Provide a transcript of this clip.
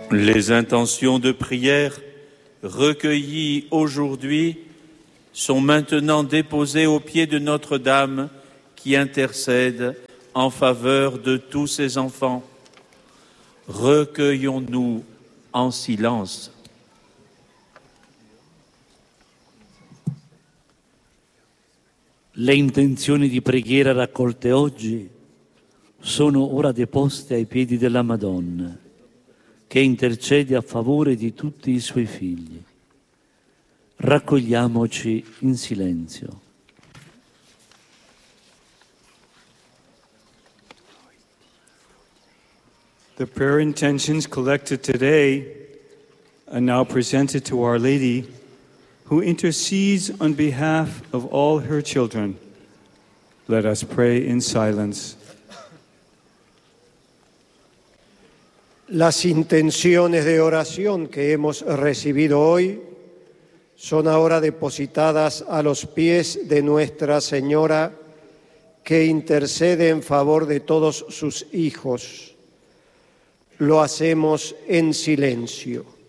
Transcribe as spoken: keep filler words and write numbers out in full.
Les intentions de prière recueillies aujourd'hui sont maintenant déposées aux pieds de Notre-Dame qui intercède en faveur de tous ses enfants. Recueillons-nous en silence. Le intenzioni di preghiera raccolte oggi sono ora deposte ai piedi della Madonna, che intercede a favore di tutti i suoi figli. Raccogliamoci in silenzio. The prayer intentions collected today are now presented to Our Lady, who intercedes on behalf of all her children. Let us pray in silence. Las intenciones de oración que hemos recibido hoy son ahora depositadas a los pies de Nuestra Señora, que intercede en favor de todos sus hijos. Lo hacemos en silencio.